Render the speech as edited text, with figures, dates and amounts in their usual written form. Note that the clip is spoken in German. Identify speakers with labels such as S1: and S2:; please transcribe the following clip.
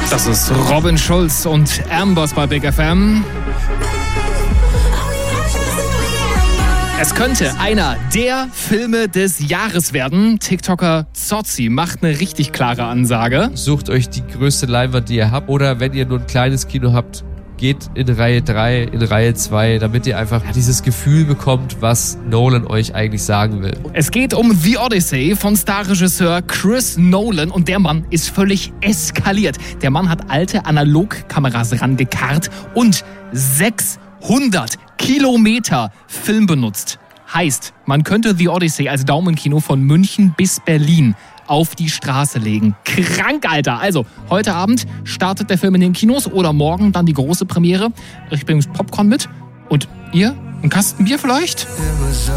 S1: Das ist Robin Schulz und Amboss bei Big FM. Es könnte einer der Filme des Jahres werden. TikToker Zotzi macht eine richtig klare Ansage.
S2: Sucht euch die größte Leinwand, die ihr habt. Oder wenn ihr nur ein kleines Kino habt, geht in Reihe 3, in Reihe 2, damit ihr einfach dieses Gefühl bekommt, was Nolan euch eigentlich sagen will.
S1: Es geht um The Odyssey von Starregisseur Chris Nolan und der Mann ist völlig eskaliert. Der Mann hat alte Analogkameras rangekarrt und 600 Kilometer Film benutzt. Heißt, man könnte The Odyssey als Daumenkino von München bis Berlin auf die Straße legen. Krank, Alter! Also, heute Abend startet der Film in den Kinos oder morgen dann die große Premiere. Ich bringe Popcorn mit. Und ihr? Einen Kasten Bier vielleicht?